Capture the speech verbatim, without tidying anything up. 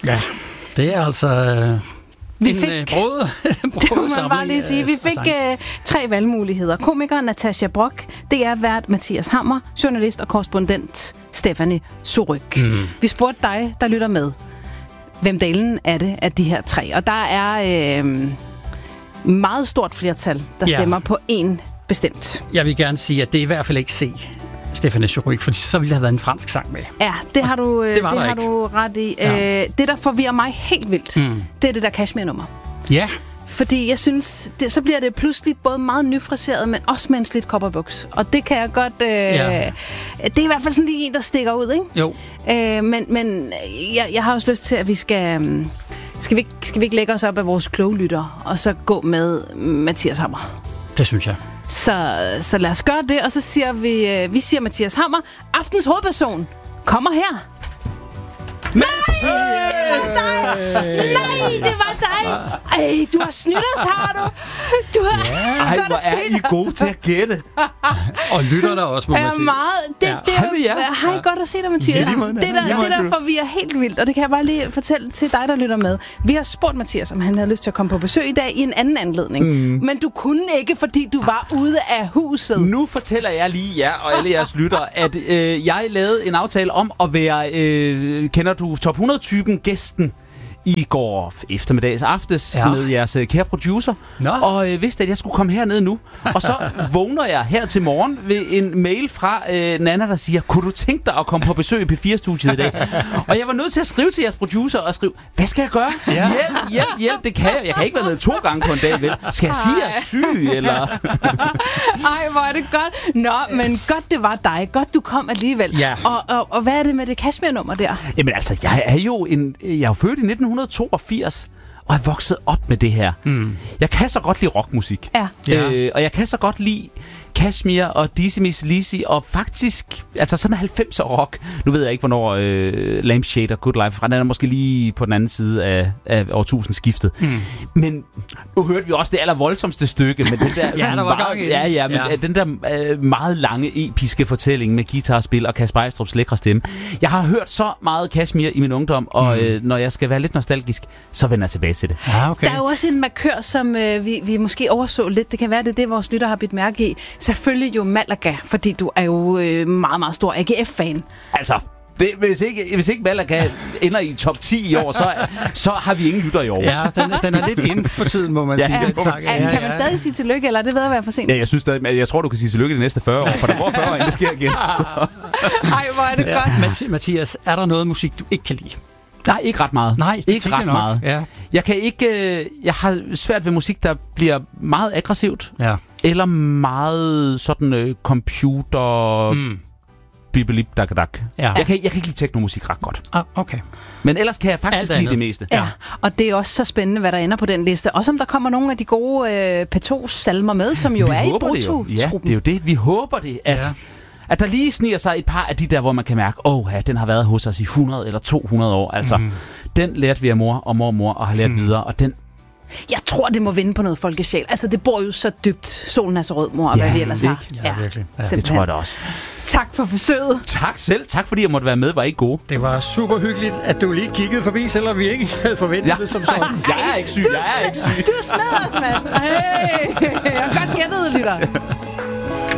Ja, det er altså... Øh... Vi en fik, øh, brød, det må man bare lige sige. Vi fik øh, tre valgmuligheder. Komiker Natasja Brock, D R-vært Mathias Hammer, journalist og korrespondent Stephanie Surrugue. Mm. Vi spurgte dig, der lytter med, hvem delen er det af de her tre. Og der er øh, meget stort flertal, der ja. stemmer på en bestemt. Jeg vil gerne sige, at det er i hvert fald ikke C. Stephanie Surrugue, for så ville der have været en fransk sang med. Ja, det har du, det det har har du ret i. Ja. Øh, det, der forvirrer mig helt vildt, mm. det er det der Kashmir-nummer. Ja. Fordi jeg synes, det, så bliver det pludselig både meget nyfriseret, men også med en slidt kopperbuks. Og det kan jeg godt... Øh, ja. Det er i hvert fald sådan lige en, der stikker ud, ikke? Jo. Øh, men men jeg, jeg har også lyst til, at vi skal... Skal vi, ikke, skal vi ikke lægge os op af vores kloge lytter, og så gå med Mathias Hammer? Det synes jeg. Så, så lad os gøre det, og så siger vi, vi siger Mathias Hammer, aftens hovedperson, kommer her. Nej, det var dig! Nej, det var dig! Ej, du har snydt os, har du? Du har... Ja. Ej, hvor er I gode til at gætte. Og lytterne også, må man sige. Meget. Det, ja. det, hej med jer. Hej, godt at se dig, Mathias. Ja, det, der, det der forvirrer helt vildt, og det kan jeg bare lige fortælle til dig, der lytter med. Vi har spurgt Mathias, om han havde lyst til at komme på besøg i dag i en anden anledning. Mm. Men du kunne ikke, fordi du var ude af huset. Nu fortæller jeg lige jer og alle jeres lyttere, at øh, jeg lavede en aftale om at være, øh, kender du top hundrede-typen, gæsten i går eftermiddags aftes ja. med jeres uh, kære producer. Nå. Og øh, vidste, at jeg skulle komme herned nu. Og så vågner jeg her til morgen ved en mail fra øh, Nana, der siger, kunne du tænke dig at komme på besøg i P fire-studiet i dag? Og jeg var nødt til at skrive til jeres producer og skrive, hvad skal jeg gøre? Ja. Hjælp, hjælp, hjælp, det kan jeg. Jeg kan ikke være nede to gange på en dag, vel? Skal jeg sige, at jeg er syg, eller? Ej, hvor er det godt. Nå, men godt det var dig. Godt du kom alligevel. Ja. Og, og, og hvad er det med det Kashmir-nummer der? Jamen altså, jeg er jo en, jeg er jo født i nitten toogfirs og er vokset op med det her. Mm. Jeg kan så godt lide rockmusik. Ja. Øh, og jeg kan så godt lide Kashmir og Dizzy Miss Lizzy, og faktisk, altså sådan halvfemser rock. Nu ved jeg ikke, hvornår øh, Lampshade og Good Life, den er måske lige på den anden side af, af årtusindskiftet. Mm. Men nu hørte vi også det aller voldsomste stykke med den der, ja, der var meget, ja, ja, men ja. den der øh, meget lange, episke fortælling med guitarspil og Kasper Ejstrup's lækre stemme. Jeg har hørt så meget Kashmir i min ungdom, og mm. øh, når jeg skal være lidt nostalgisk, så vender jeg tilbage til det. Ja, okay. Der er jo også en markør, som øh, vi, vi måske overså lidt. Det kan være, det er det, vores lytter har bidt mærke i. Selvfølgelig jo Malaga, fordi du er jo øh, meget, meget stor A G F-fan. Altså, det, hvis, ikke, hvis ikke Malaga ender i top ti i år, så, så har vi ingen lytter i år. Ja, den, den er lidt inde for tiden, må man ja, sige. Ja, det, tak. Ja, kan man stadig sige tillykke, eller er det ved at være for sent? Ja, jeg synes stadig, jeg tror, du kan sige tillykke de næste fyrre år, for der går fyrre år, inden det sker igen. Så. Ej, hvor er det ja. godt. Mathias, er der noget musik, du ikke kan lide? Nej, ikke ret meget. Nej, det ikke ret meget. Ja. Jeg kan ikke. Jeg har svært ved musik, der bliver meget aggressivt, ja. eller meget sådan øh, computer. Mm. Bibilip dak dak. Ja. Jeg kan jeg kan ikke lide teknomusik ret godt. Ah, okay. Men ellers kan jeg faktisk lide det meste. Ja. ja, og det er også så spændende, hvad der ender på den liste. Også om der kommer nogle af de gode øh, P to-salmer med, som jo vi er i Brutto-truppen. Ja, det er jo det. Vi håber det, at. Ja. At der lige sniger sig et par af de der, hvor man kan mærke, åh, ja, den har været hos os i hundrede eller to hundrede år. Altså, mm. den lærte vi af mor og mormor og har lært mm. videre, og den... Jeg tror, det må vinde på noget folkesjæl. Altså, det bor jo så dybt. Solen er så rød, mor, og ja, hvad vi ellers har. Ja, ja, virkelig. Ja. Det tror jeg da også. Tak for besøget. Tak selv. Tak fordi jeg måtte være med. Var I gode? Det var super hyggeligt, at du lige kiggede forbi, selvom vi ikke havde forventet ja. det som sådan. Jeg er ikke syg. Du, jeg er ikke syg. Du sned os, mand. Hey. Jeg har godt gættet, lytter.